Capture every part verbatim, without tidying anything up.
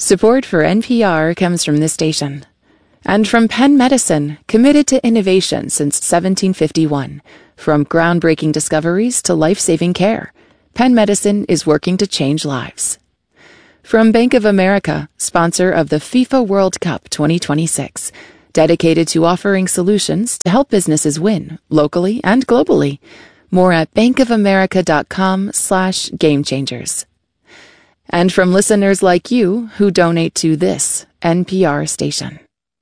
Support for N P R comes from this station. And from Penn Medicine, committed to innovation since seventeen fifty-one. From groundbreaking discoveries to life-saving care, Penn Medicine is working to change lives. From Bank of America, sponsor of the FIFA World Cup twenty twenty-six, dedicated to offering solutions to help businesses win, locally and globally. More at bankofamerica.com slash game changers. And from listeners like you who donate to this N P R station.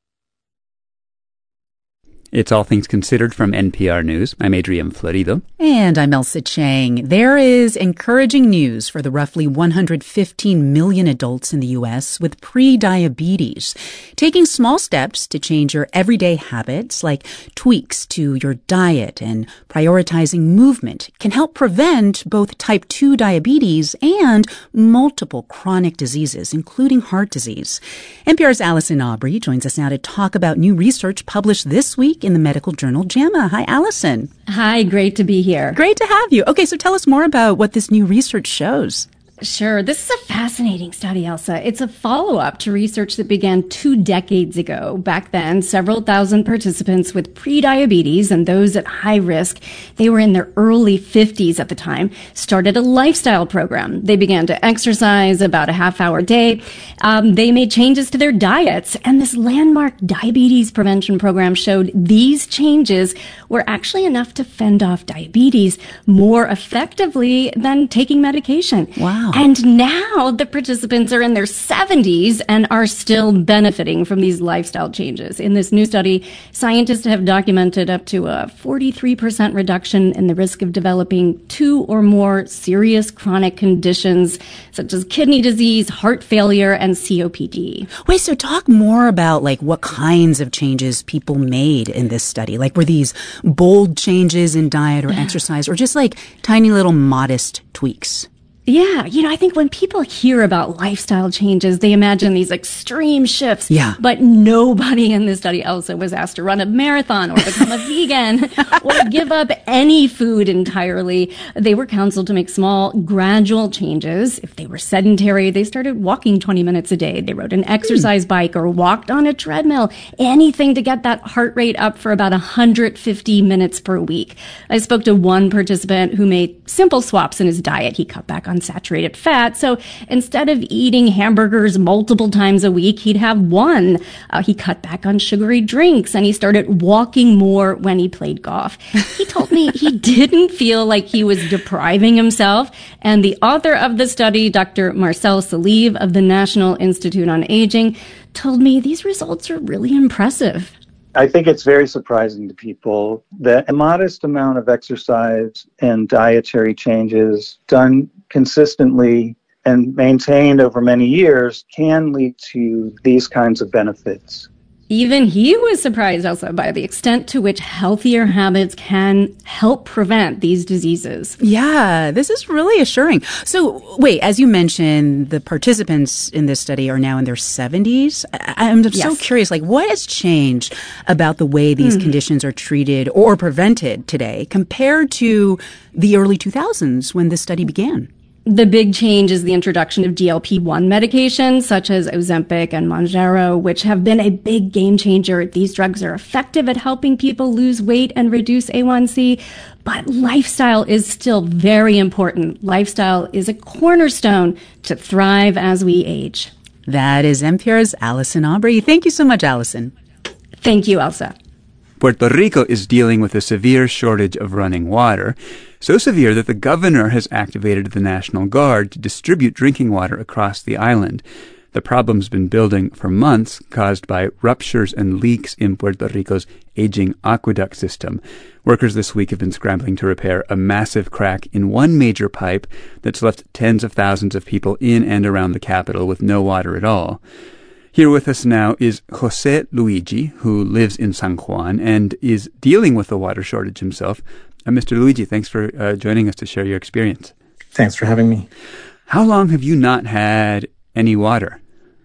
It's All Things Considered from N P R News. I'm Adrian Florido. And I'm Elsa Chang. There is encouraging news for the roughly one hundred fifteen million adults in the U S with pre-diabetes. Taking small steps to change your everyday habits, like tweaks to your diet and prioritizing movement, can help prevent both type two diabetes and multiple chronic diseases, including heart disease. N P R's Allison Aubrey joins us now to talk about new research published this week in the medical journal JAMA. Hi, Allison. Hi, great to be here. Great to have you. Okay, so tell us more about what this new research shows. Sure. This is a fascinating study, Elsa. It's a follow-up to research that began two decades ago. Back then, several thousand participants with prediabetes and those at high risk, they were in their early fifties at the time, started a lifestyle program. They began to exercise about a half hour a day. Um, they made changes to their diets, and this landmark diabetes prevention program showed these changes were actually enough to fend off diabetes more effectively than taking medication. Wow. And now the participants are in their seventies and are still benefiting from these lifestyle changes. In this new study, scientists have documented up to a forty-three percent reduction in the risk of developing two or more serious chronic conditions, such as kidney disease, heart failure, and C O P D. Wait, so talk more about like what kinds of changes people made in this study. Like, were these bold changes in diet or exercise, or just like tiny little modest tweaks? Yeah, you know, I think when people hear about lifestyle changes, they imagine these extreme shifts. Yeah. But nobody in this study, Elsa, was asked to run a marathon or become a vegan or give up any food entirely. They were counseled to make small, gradual changes. If they were sedentary, they started walking twenty minutes a day. They rode an exercise bike or walked on a treadmill. Anything to get that heart rate up for about one hundred fifty minutes per week. I spoke to one participant who made simple swaps in his diet. He cut back on unsaturated fat. So instead of eating hamburgers multiple times a week, he'd have one. Uh, he cut back on sugary drinks and he started walking more when he played golf. He told me he didn't feel like he was depriving himself. And the author of the study, Doctor Marcel Salive of the National Institute on Aging, told me these results are really impressive. I think it's very surprising to people that a modest amount of exercise and dietary changes done consistently and maintained over many years can lead to these kinds of benefits. Even he was surprised also by the extent to which healthier habits can help prevent these diseases. Yeah, this is really assuring. So wait, as you mentioned, the participants in this study are now in their seventies. I'm so Yes. curious, like what has changed about the way these mm. conditions are treated or prevented today compared to the early two thousands when this study began? The big change is the introduction of G L P one medications, such as Ozempic and Mounjaro, which have been a big game changer. These drugs are effective at helping people lose weight and reduce A one C, but lifestyle is still very important. Lifestyle is a cornerstone to thrive as we age. That is N P R's Allison Aubrey. Thank you so much, Allison. Thank you, Elsa. Puerto Rico is dealing with a severe shortage of running water, so severe that the governor has activated the National Guard to distribute drinking water across the island. The problem's been building for months, caused by ruptures and leaks in Puerto Rico's aging aqueduct system. Workers this week have been scrambling to repair a massive crack in one major pipe that's left tens of thousands of people in and around the capital with no water at all. Here with us now is Jose Luigi, who lives in San Juan and is dealing with the water shortage himself. Uh, Mister Luigi, thanks for uh, joining us to share your experience. Thanks for having me. How long have you not had any water?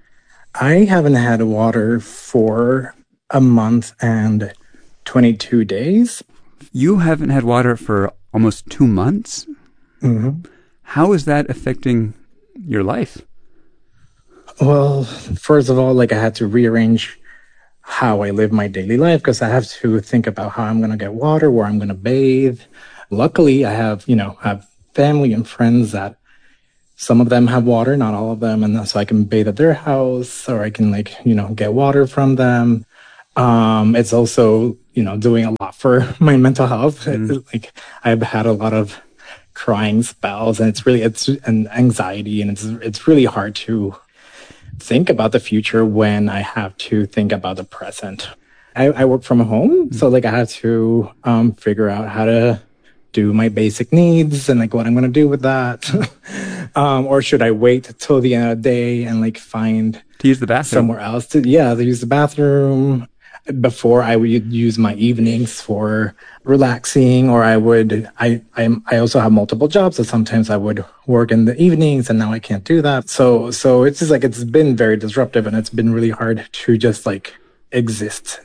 I haven't had water for a month and twenty-two days. You haven't had water for almost two months? Mm-hmm. How is that affecting your life? Well, first of all, like I had to rearrange how I live my daily life because I have to think about how I'm going to get water, where I'm going to bathe. Luckily, I have, you know, have family and friends that some of them have water, not all of them. And so I can bathe at their house or I can like, you know, get water from them. Um, it's also, you know, doing a lot for my mental health. Mm. Like I've had a lot of crying spells and it's really, it's an anxiety and it's, it's really hard to think about the future when I have to think about the present. I, I work from home. So like I have to um, figure out how to do my basic needs and like what I'm going to do with that. um, or should I wait till the end of the day and like find to use the bathroom somewhere else to, yeah, to use the bathroom before I would use my evenings for relaxing, or I would, I, I, I also have multiple jobs. So sometimes I would work in the evenings and now I can't do that. So, so it's just like, it's been very disruptive and it's been really hard to just like exist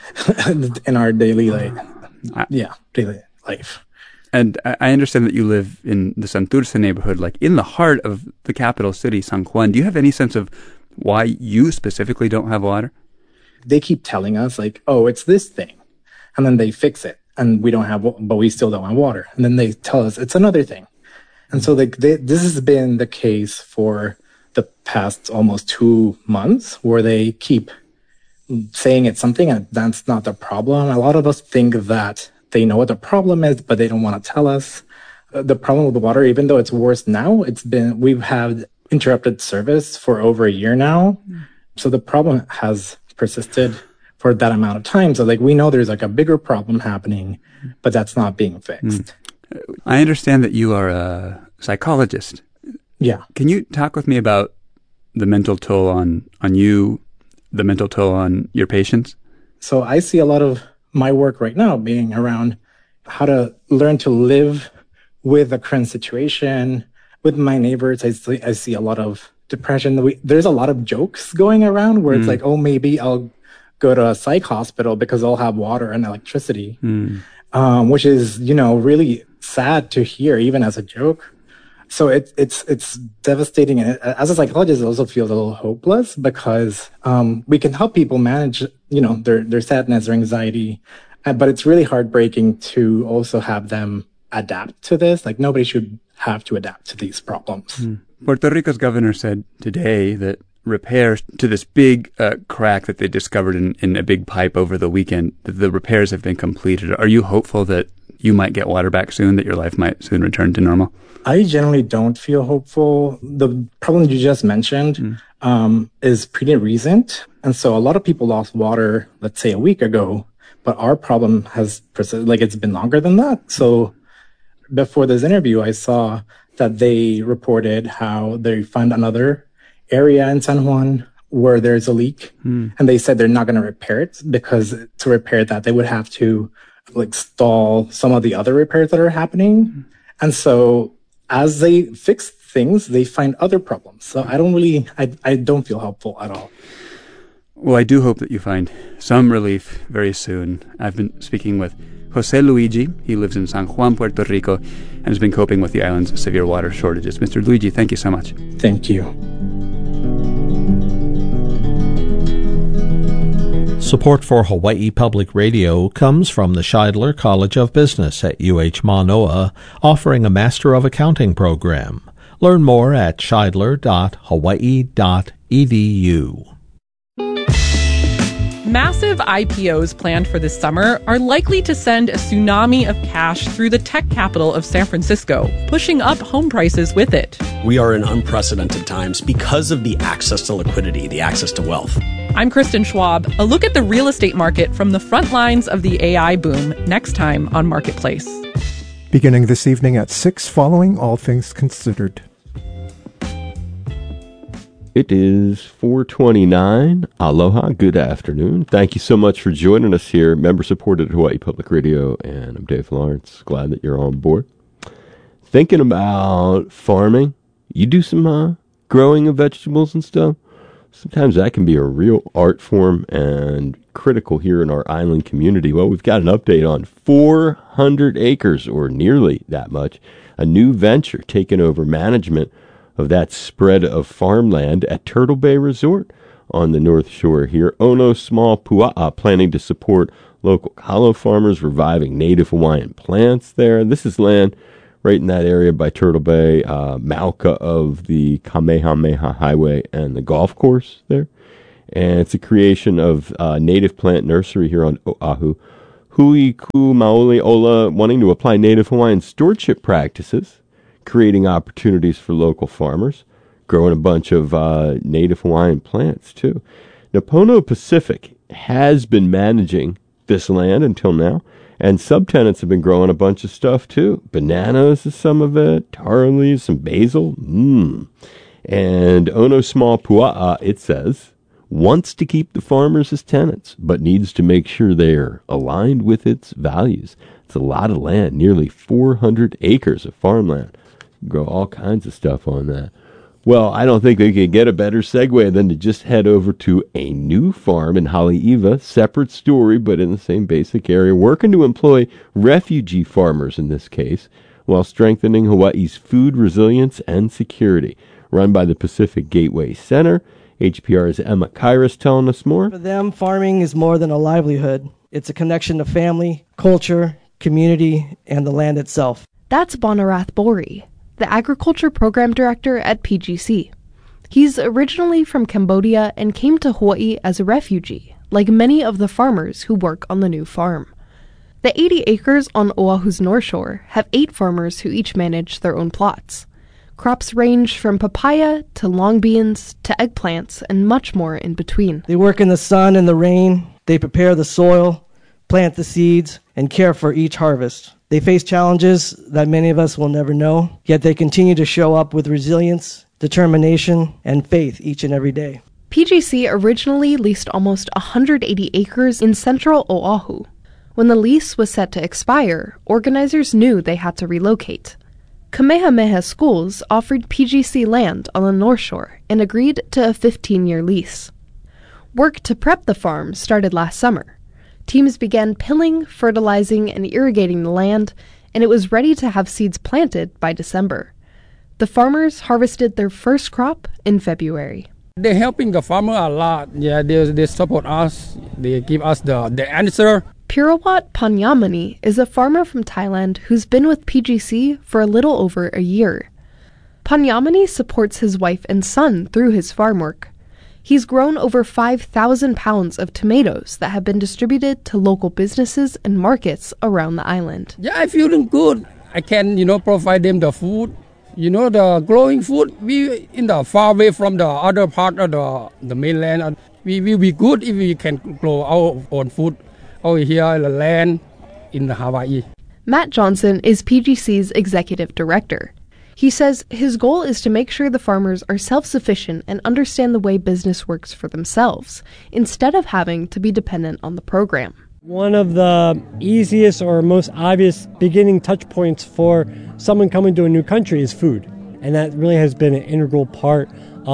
in our daily life. Yeah. Daily life. And I understand that you live in the Santurce neighborhood, like in the heart of the capital city, San Juan. Do you have any sense of why you specifically don't have water? They keep telling us like, oh, it's this thing. And then they fix it and we don't have, but we still don't have water. And then they tell us it's another thing. And so like they, this has been the case for the past almost two months where they keep saying it's something and that's not the problem. A lot of us think that they know what the problem is, but they don't want to tell us. Uh, the problem with the water, even though it's worse now, it's been, we've had interrupted service for over a year now. Mm. So the problem has persisted for that amount of time. So like we know there's like a bigger problem happening, but that's not being fixed. Mm. I understand that you are a psychologist. Yeah. Can you talk with me about the mental toll on, on you, the mental toll on your patients? So I see a lot of my work right now being around how to learn to live with the current situation. With my neighbors, I see, I see a lot of depression. We, there's a lot of jokes going around where mm. it's like, oh, maybe I'll go to a psych hospital because I'll have water and electricity, mm. um, which is, you know, really sad to hear, even as a joke. So it, it's it's devastating. And as a psychologist, it also feels a little hopeless because um, we can help people manage, you know, their, their sadness or anxiety. But it's really heartbreaking to also have them adapt to this. Like nobody should have to adapt to these problems. Mm. Puerto Rico's governor said today that repairs to this big uh, crack that they discovered in, in a big pipe over the weekend, that the repairs have been completed. Are you hopeful that you might get water back soon, that your life might soon return to normal? I generally don't feel hopeful. The problem you just mentioned mm. um, is pretty recent. And so a lot of people lost water, let's say a week ago, but our problem has persisted, like it's been longer than that. So before this interview, I saw that they reported how they found another area in San Juan where there's a leak. Mm. And they said they're not going to repair it because to repair that, they would have to like stall some of the other repairs that are happening. Mm. And so as they fix things, they find other problems. So I don't really, I, I don't feel hopeful at all. Well, I do hope that you find some relief very soon. I've been speaking with Jose Luigi. He lives in San Juan, Puerto Rico, and has been coping with the island's severe water shortages. Mister Luigi, thank you so much. Thank you. Support for Hawaii Public Radio comes from the Scheidler College of Business at U H Manoa, offering a Master of Accounting program. Learn more at scheidler dot hawaii dot e d u. Massive I P Os planned for this summer are likely to send a tsunami of cash through the tech capital of San Francisco, pushing up home prices with it. We are in unprecedented times because of the access to liquidity, the access to wealth. I'm Kristen Schwab. A look at the real estate market from the front lines of the A I boom next time on Marketplace. Beginning this evening at six following All Things Considered. It is four twenty-nine. Aloha, good afternoon. Thank you so much for joining us here, member-supported at Hawaii Public Radio, and I'm Dave Lawrence. Glad that you're on board. Thinking about farming? You do some uh, growing of vegetables and stuff? Sometimes that can be a real art form and critical here in our island community. Well, we've got an update on four hundred acres, or nearly that much, a new venture taking over management of that spread of farmland at Turtle Bay Resort on the North Shore here. Ono Small Pua'a planning to support local kalo farmers, reviving native Hawaiian plants there. This is land right in that area by Turtle Bay, uh, Mauka of the Kamehameha Highway and the golf course there. And it's a creation of uh, native plant nursery here on Oahu. Hui Ku Maoli Ola wanting to apply native Hawaiian stewardship practices, creating opportunities for local farmers, growing a bunch of uh, native Hawaiian plants too. Napono Pacific has been managing this land until now, and subtenants have been growing a bunch of stuff too. Bananas is some of it, taro leaves, some basil. Mmm. And Ono Small Pua'a, it says, wants to keep the farmers as tenants, but needs to make sure they're aligned with its values. It's a lot of land, nearly four hundred acres of farmland. Grow all kinds of stuff on that. Well, I don't think they could get a better segue than to just head over to a new farm in Haleiwa, separate story, but in the same basic area, working to employ refugee farmers in this case, while strengthening Hawaii's food resilience and security. Run by the Pacific Gateway Center, H P R's Emma Kairos telling us more. For them, farming is more than a livelihood. It's a connection to family, culture, community, and the land itself. That's Bonarath Bori, the Agriculture Program Director at P G C. He's originally from Cambodia and came to Hawaii as a refugee, like many of the farmers who work on the new farm. The eighty acres on Oahu's North Shore have eight farmers who each manage their own plots. Crops range from papaya to long beans to eggplants and much more in between. They work in the sun and the rain. They prepare the soil, plant the seeds, and care for each harvest. They face challenges that many of us will never know, yet they continue to show up with resilience, determination, and faith each and every day. P G C originally leased almost one hundred eighty acres in central Oahu. When the lease was set to expire, organizers knew they had to relocate. Kamehameha Schools offered P G C land on the North Shore and agreed to a fifteen-year lease. Work to prep the farm started last summer. Teams began pilling, fertilizing, and irrigating the land, and it was ready to have seeds planted by December. The farmers harvested their first crop in February. They're helping the farmer a lot. Yeah, they, they support us. They give us the, the answer. Pirawat Panyamani is a farmer from Thailand who's been with P G C for a little over a year. Panyamani supports his wife and son through his farm work. He's grown over five thousand pounds of tomatoes that have been distributed to local businesses and markets around the island. Yeah, I feel good. I can, you know, provide them the food. You know, the growing food, we in the far away from the other part of the, the mainland. We will be good if we can grow our own food over here in the land in Hawaii. Matt Johnson is P G C's executive director. He says his goal is to make sure the farmers are self-sufficient and understand the way business works for themselves, instead of having to be dependent on the program. One of the easiest or most obvious beginning touch points for someone coming to a new country is food. And that really has been an integral part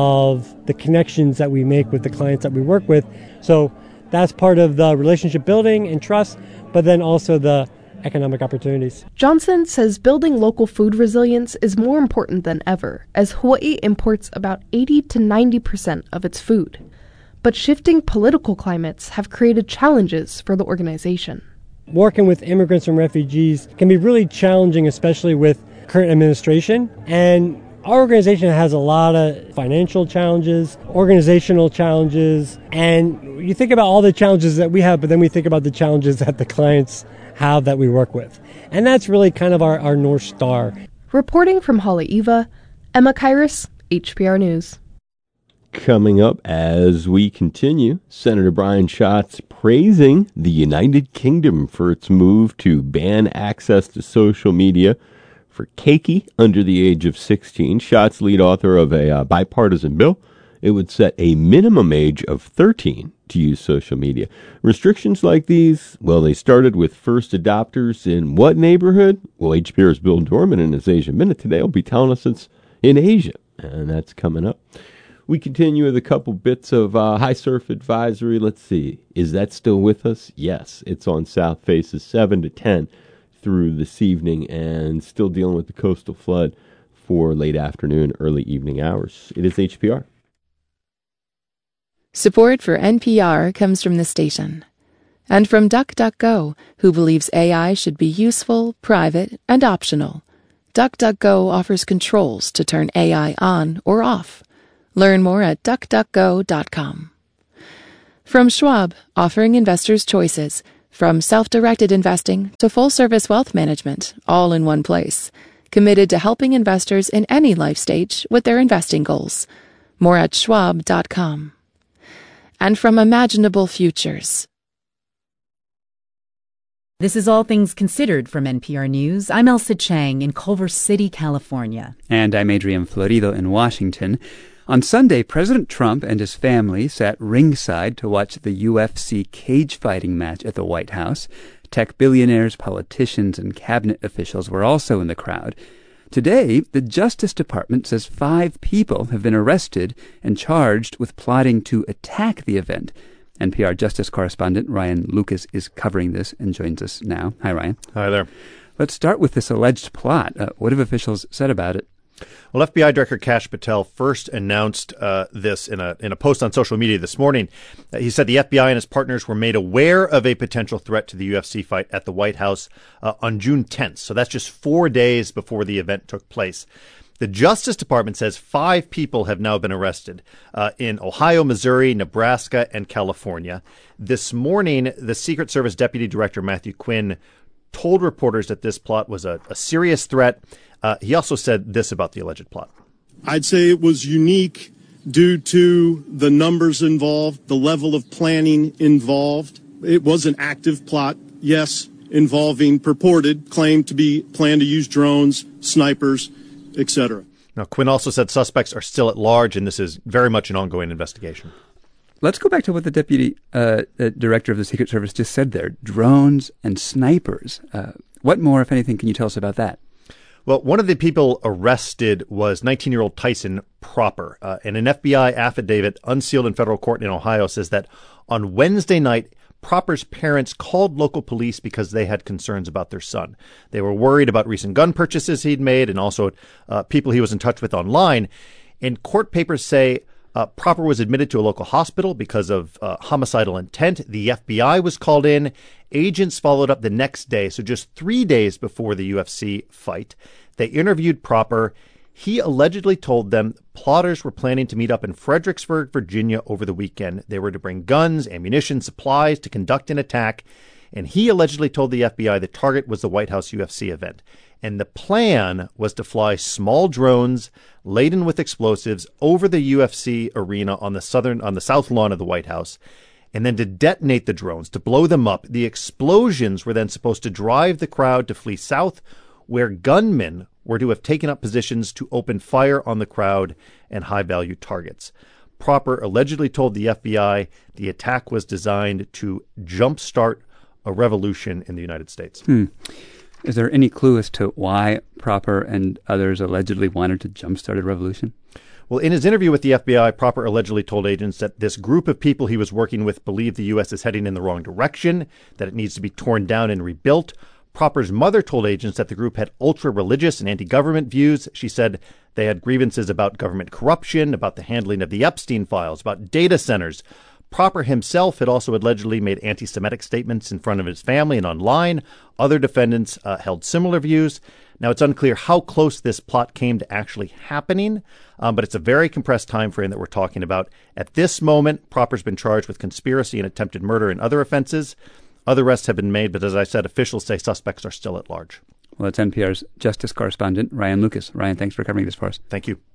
of the connections that we make with the clients that we work with. So that's part of the relationship building and trust, but then also the economic opportunities. Johnson says building local food resilience is more important than ever, as Hawaii imports about eighty to ninety percent of its food. But shifting political climates have created challenges for the organization. Working with immigrants and refugees can be really challenging, especially with current administration. And our organization has a lot of financial challenges, organizational challenges, and you think about all the challenges that we have, but then we think about the challenges that the clients have that we work with. And that's really kind of our, our North Star. Reporting from Haleiwa, Emma Kairos, H P R News. Coming up as we continue, Senator Brian Schatz praising the United Kingdom for its move to ban access to social media for keiki under the age of sixteen. Schatz, lead author of a uh, bipartisan bill. It would set a minimum age of thirteen to use social media. Restrictions like these, well, they started with first adopters in what neighborhood? Well, H P R's Bill Dorman in his Asia Minute today will be telling us it's in Asia, and that's coming up. We continue with a couple bits of uh, high surf advisory. Let's see. Is that still with us? Yes. It's on South Faces seven to ten through this evening and still dealing with the coastal flood for late afternoon, early evening hours. It is H P R. Support for N P R comes from the station. And from DuckDuckGo, who believes A I should be useful, private, and optional. DuckDuckGo offers controls to turn A I on or off. Learn more at duck duck go dot com. From Schwab, offering investors choices, from self-directed investing to full-service wealth management, all in one place. Committed to helping investors in any life stage with their investing goals. More at schwab dot com. And from Imaginable Futures. This is All Things Considered from N P R News. I'm Elsa Chang in Culver City, California. And I'm Adrian Florido in Washington. On Sunday, President Trump and his family sat ringside to watch the U F C cage fighting match at the White House. Tech billionaires, politicians, and cabinet officials were also in the crowd. Today, the Justice Department says five people have been arrested and charged with plotting to attack the event. N P R Justice correspondent Ryan Lucas is covering this and joins us now. Hi, Ryan. Hi there. Let's start with this alleged plot. Uh, what have officials said about it? Well, F B I Director Kash Patel first announced uh, this in a in a post on social media this morning. Uh, he said the F B I and his partners were made aware of a potential threat to the U F C fight at the White House uh, on June tenth. So that's just four days before the event took place. The Justice Department says five people have now been arrested uh, in Ohio, Missouri, Nebraska, and California. This morning, the Secret Service Deputy Director Matthew Quinn told reporters that this plot was a, a serious threat. Uh, he also said this about the alleged plot. I'd say it was unique due to the numbers involved, the level of planning involved. It was an active plot, yes, involving purported claim to be plan to use drones, snipers, et cetera. Now, Quinn also said suspects are still at large, and this is very much an ongoing investigation. Let's go back to what the deputy uh, uh, director of the Secret Service just said there. Drones and snipers. Uh, what more, if anything, can you tell us about that? Well, one of the people arrested was nineteen-year-old Tyson Proper. Uh, and an F B I affidavit unsealed in federal court in Ohio says that on Wednesday night, Proper's parents called local police because they had concerns about their son. They were worried about recent gun purchases he'd made and also uh, people he was in touch with online. And court papers say uh, Proper was admitted to a local hospital because of uh, homicidal intent. The F B I was called in. Agents followed up the next day, so just three days before the U F C fight. They interviewed Proper. He allegedly told them plotters were planning to meet up in Fredericksburg, Virginia over the weekend. They were to bring guns, ammunition, supplies to conduct an attack. And he allegedly told the F B I the target was the White House U F C event. And the plan was to fly small drones laden with explosives over the U F C arena on the southern, on the south lawn of the White House, and then to detonate the drones, to blow them up. The explosions were then supposed to drive the crowd to flee south, where gunmen were to have taken up positions to open fire on the crowd and high-value targets. Proper allegedly told the F B I the attack was designed to jumpstart a revolution in the United States. Hmm. Is there any clue as to why Proper and others allegedly wanted to jumpstart a revolution? Well, in his interview with the F B I, Proper allegedly told agents that this group of people he was working with believe the U S is heading in the wrong direction, that it needs to be torn down and rebuilt. Proper's mother told agents that the group had ultra-religious and anti-government views. She said they had grievances about government corruption, about the handling of the Epstein files, about data centers. Proper himself had also allegedly made anti-Semitic statements in front of his family and online. Other defendants uh, held similar views. Now, it's unclear how close this plot came to actually happening, um, but it's a very compressed time frame that we're talking about. At this moment, Proper's been charged with conspiracy and attempted murder and other offenses. Other arrests have been made, but as I said, officials say suspects are still at large. Well, that's N P R's Justice correspondent, Ryan Lucas. Ryan, thanks for covering this for us. Thank you.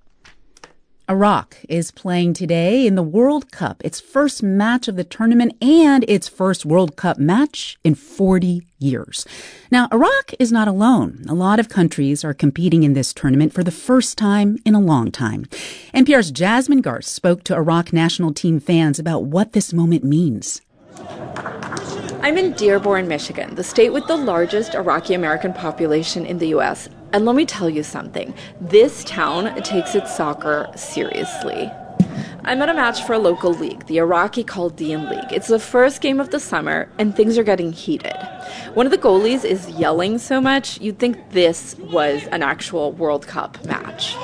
Iraq is playing today in the World Cup, its first match of the tournament and its first World Cup match in forty years. Now, Iraq is not alone. A lot of countries are competing in this tournament for the first time in a long time. N P R's Jasmine Garth spoke to Iraq national team fans about what this moment means. I'm in Dearborn, Michigan, the state with the largest Iraqi-American population in the U S. And let me tell you something. This town takes its soccer seriously. I'm at a match for a local league, the Iraqi Chaldean League. It's the first game of the summer, and things are getting heated. One of the goalies is yelling so much, you'd think this was an actual World Cup match.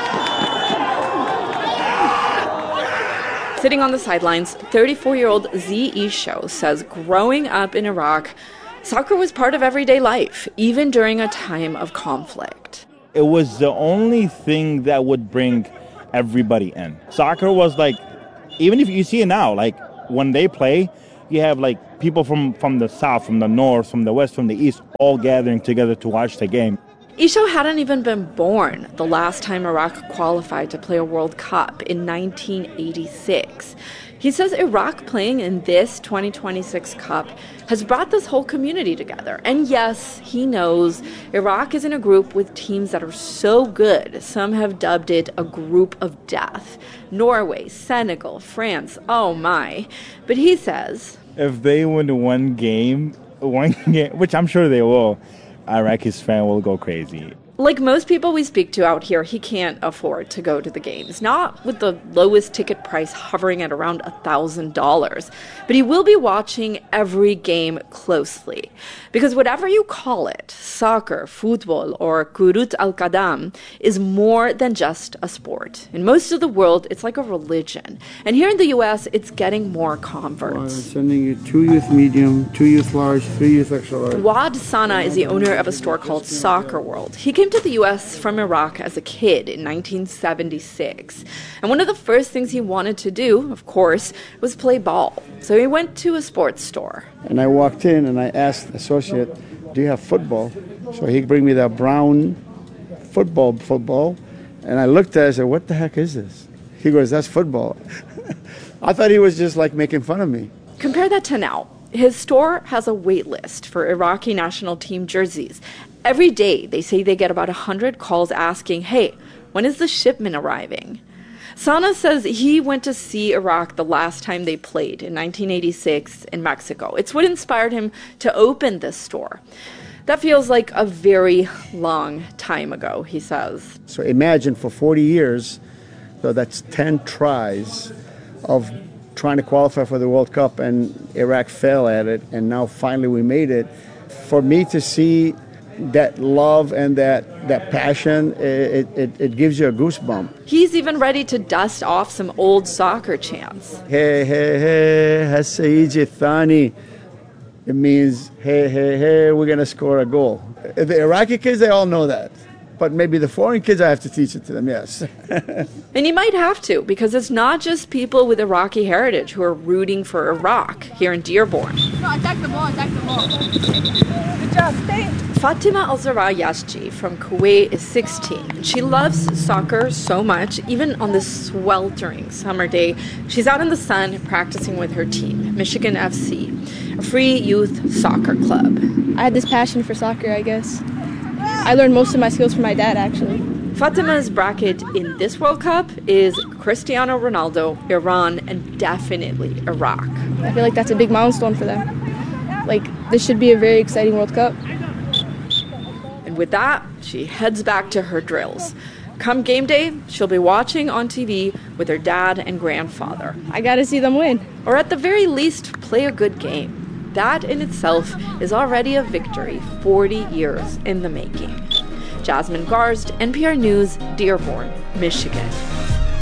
Sitting on the sidelines, thirty-four-year-old Z Isho says growing up in Iraq, soccer was part of everyday life, even during a time of conflict. It was the only thing that would bring everybody in. Soccer was like, even if you see it now, like when they play, you have like people from, from the south, from the north, from the west, from the east, all gathering together to watch the game. Isho hadn't even been born the last time Iraq qualified to play a World Cup in nineteen eighty-six. He says Iraq playing in this twenty twenty-six Cup has brought this whole community together. And yes, he knows Iraq is in a group with teams that are so good, some have dubbed it a group of death. Norway, Senegal, France, oh my. But he says, if they win one game, one game, which I'm sure they will, Iraqis fan will go crazy. Like most people we speak to out here, he can't afford to go to the games, not with the lowest ticket price hovering at around one thousand dollars. But he will be watching every game closely. Because whatever you call it, soccer, football, or Kurut al-Qadam, is more than just a sport. In most of the world, it's like a religion. And here in the U S, it's getting more converts. Well, sending you two youth medium, two youth large, three youth extra large. Wad Sana is the owner of a store called Soccer World. He came to the U S from Iraq as a kid in nineteen seventy-six. And one of the first things he wanted to do, of course, was play ball. So he went to a sports store. And I walked in and I asked the associate, do you have football? So he bring me that brown football football. And I looked at it and said, what the heck is this? He goes, that's football. I thought he was just like making fun of me. Compare that to now. His store has a wait list for Iraqi national team jerseys. Every day, they say they get about one hundred calls asking, hey, when is the shipment arriving? Sana says he went to see Iraq the last time they played in nineteen eighty-six in Mexico. It's what inspired him to open this store. That feels like a very long time ago, he says. So imagine for forty years, so that's ten tries of trying to qualify for the World Cup, and Iraq fell at it, and now finally we made it. For me to see that love and that, that passion, it, it, it gives you a goosebump. He's even ready to dust off some old soccer chants. Hey, hey, hey, Hasaiji Thani. It means, hey, hey, hey, we're going to score a goal. The Iraqi kids, they all know that. But maybe the foreign kids, I have to teach it to them, yes. And you might have to, because it's not just people with Iraqi heritage who are rooting for Iraq here in Dearborn. No, attack the ball, attack the ball. Good job, stay. Fatima Al-Zara Yashji from Kuwait is sixteen. She loves soccer so much, even on this sweltering summer day. She's out in the sun practicing with her team, Michigan F C, a free youth soccer club. I had this passion for soccer, I guess. I learned most of my skills from my dad, actually. Fatima's bracket in this World Cup is Cristiano Ronaldo, Iran, and definitely Iraq. I feel like that's a big milestone for them. Like, this should be a very exciting World Cup. And with that, she heads back to her drills. Come game day, she'll be watching on T V with her dad and grandfather. I gotta see them win. Or at the very least, play a good game. That in itself is already a victory forty years in the making. Jasmine Garst, N P R News, Dearborn, Michigan.